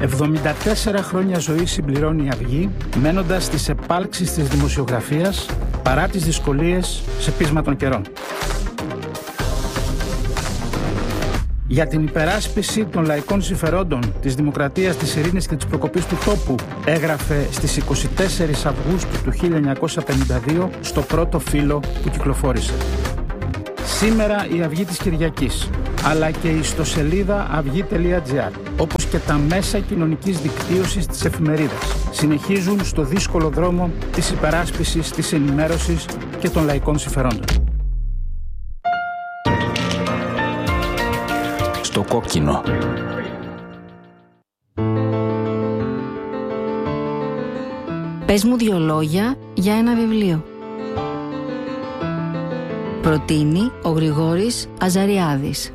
74 χρόνια ζωή συμπληρώνει η Αυγή, μένοντας στις επάλξεις της δημοσιογραφίας παρά τις δυσκολίες σε πείσμα των καιρών. Για την υπεράσπιση των λαϊκών συμφερόντων, της δημοκρατίας, της ειρήνης και της προκοπής του τόπου, έγραφε στις 24 Αυγούστου του 1952 στο πρώτο φύλλο που κυκλοφόρησε. Σήμερα η Αυγή της Κυριακής, αλλά και η ιστοσελίδα αυγή.gr, όπως και τα μέσα κοινωνικής δικτύωσης της εφημερίδας, συνεχίζουν στο δύσκολο δρόμο της υπεράσπισης, της ενημέρωσης και των λαϊκών συμφερόντων. Στο κόκκινο. Πες μου 2 λόγια για ένα βιβλίο. Προτείνει ο Γρηγόρης Αζαριάδης.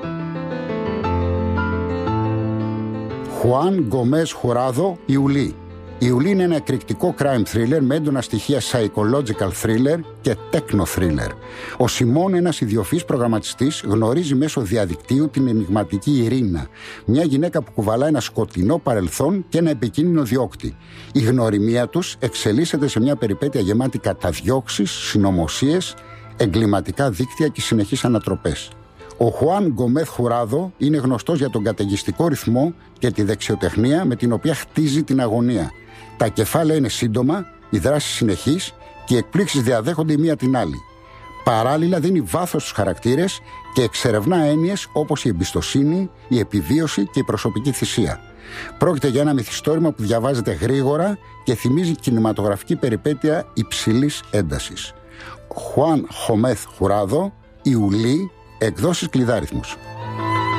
Χουάν Γκομές Χουράδο, Ιουλή. Η Ιουλή είναι ένα εκρηκτικό crime thriller με έντονα στοιχεία psychological thriller και techno thriller. Ο Σιμών, ένας ιδιοφυής προγραμματιστής, γνωρίζει μέσω διαδικτύου την ενιγματική Ειρήνα, μια γυναίκα που κουβαλά ένα σκοτεινό παρελθόν και ένα επικίνδυνο διώκτη. Η γνωριμία τους εξελίσσεται σε μια περιπέτεια γεμάτη καταδιώξεις, συνωμοσίες, εγκληματικά δίκτυα και συνεχείς ανατροπές. Ο Χουάν Γκομέθ Χουράδο είναι γνωστός για τον καταιγιστικό ρυθμό και τη δεξιοτεχνία με την οποία χτίζει την αγωνία. Τα κεφάλαια είναι σύντομα, οι δράσεις συνεχείς και οι εκπλήξεις διαδέχονται η μία την άλλη. Παράλληλα δίνει βάθος στους χαρακτήρες και εξερευνά έννοιες όπως η εμπιστοσύνη, η επιβίωση και η προσωπική θυσία. Πρόκειται για ένα μυθιστόρημα που διαβάζεται γρήγορα και θυμίζει κινηματογραφική περιπέτεια υψηλής έντασης. Χουάν Γκομέθ Χουράδο, Ιουλή, εκδόσεις Κλειδάριθμους.